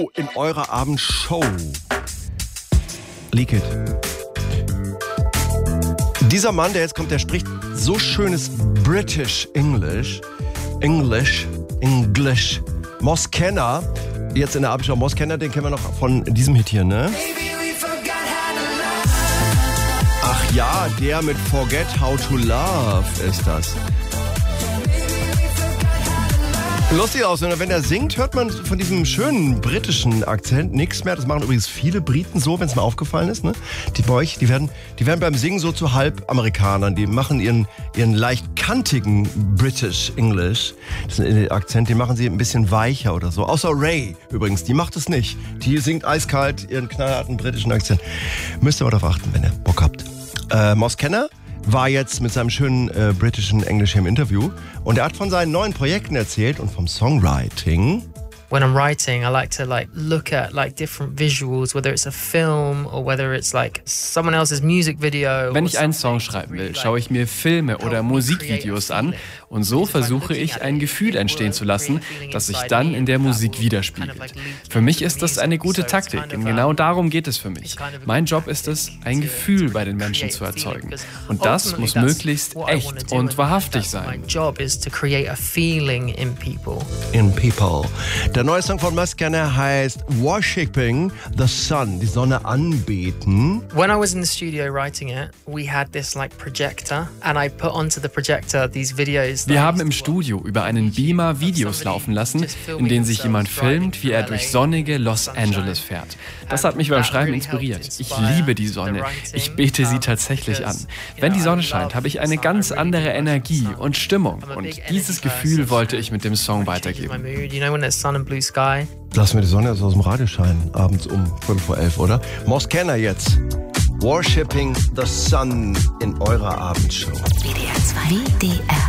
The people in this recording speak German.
In eurer Abendshow. Leak It. Dieser Mann, der jetzt kommt, der spricht so schönes British English. Moss Kenner. Jetzt in der Abendshow. Moss Kenner, den kennen wir noch von diesem Hit hier, ne? Ach ja, der mit Forget How to Love ist das. Lustig aus, wenn er singt, hört man von diesem schönen britischen Akzent nichts mehr. Das machen übrigens viele Briten so, wenn es mir aufgefallen ist. Ne? Die bei euch, die werden beim Singen so zu Halb-Amerikanern. Die machen ihren leicht kantigen British English, den Akzent, den machen sie ein bisschen weicher oder so. Außer Ray übrigens, die macht es nicht. Die singt eiskalt ihren knallharten britischen Akzent. Müsst ihr aber darauf achten, wenn ihr Bock habt. Moss Kenner war jetzt mit seinem schönen britischen Englisch im Interview und er hat von seinen neuen Projekten erzählt und vom Songwriting. When I'm writing, I like to look at different visuals, whether it's a film or whether it's someone else's music video. Wenn ich einen Song schreiben will, schaue ich mir Filme oder Musikvideos an und so versuche ich ein Gefühl entstehen zu lassen, das sich dann in der Musik widerspiegelt. Für mich ist das eine gute Taktik, denn genau darum geht es für mich. Mein Job ist es, ein Gefühl bei den Menschen zu erzeugen. Und das muss möglichst echt und wahrhaftig sein. My job is to create a feeling in people. Der neue Song von Moss Kenner heißt Worshipping the Sun, die Sonne anbeten. When I was in the studio writing it, we had this projector and I put onto the projector these videos. Wir haben im Studio über einen Beamer Videos laufen lassen, in denen sich jemand filmt, wie er durch sonnige Los Angeles fährt. Das hat mich beim Schreiben inspiriert. Ich liebe die Sonne. Ich bete sie tatsächlich an. Wenn die Sonne scheint, habe ich eine ganz andere Energie und Stimmung. Und dieses Gefühl wollte ich mit dem Song weitergeben. Lassen wir die Sonne jetzt aus dem Radio scheinen, abends um 11:05, oder? Moss Kenner jetzt. Worshipping the Sun in eurer Abendshow. WDR 2. WDR